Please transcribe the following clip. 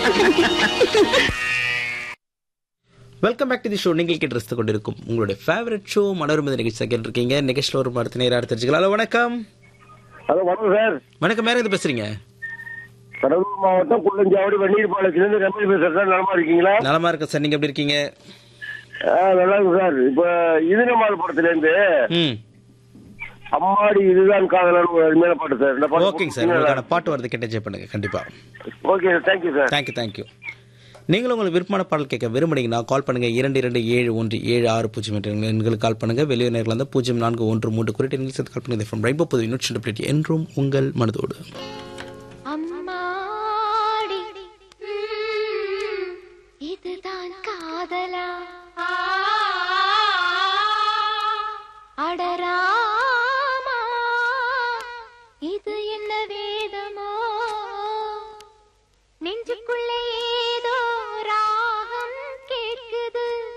Welcome back to the show. நீங்கள் கேட்டு ரசித்துக் கொண்டிருக்கும் உங்களுடைய ஃபேவரட் ஷோ மனோரம நிகழ்ச்சி கேட்டிருக்கீங்க. நிகழ்ச்சியில் ஒரு மரத்து நேரம் தெரிஞ்சுக்கலாம். ஹலோ, வணக்கம். ஹலோ, வணக்கம் சார். வணக்கம். யார் இது பேசுறீங்க? கடலூர் மாவட்டம் குள்ளஞ்சாவடி வெந்நீர் பாளையத்திலிருந்து ரமேஷ் பேசுறேன் சார். நலமா இருக்கீங்களா? நலமா இருக்க சார். நீங்க எப்படி இருக்கீங்க? நல்லா இருக்கு சார். இப்ப இதனமால் படத்துல இருந்து அம்மாடி இதுதான் காதலன் ஒரு அருமையான பாட்டு சார். இந்த பாட்டு ஓகேங்க சார். உங்களுக்கான பாட்டு வரது கேட்ட என்ஜாய் பண்ணுங்க. கண்டிப்பா. Okay sir. Thank you sir. Thank you. நீங்களும் உங்களுக்கு விருப்பமான பாடல் கேட்க விரும்புனீங்கன்னா கால் பண்ணுங்க. 227176 எண்களுக்கு கால் பண்ணுங்க. வெளியூர் நேரில் 0413 குறிப்பிட்ட எண்கள் சேர்த்து கால் பண்ணுங்க. ஃப்ரம் ரெயின்போ புது 102 என்றும் உங்கள் மனதோடு.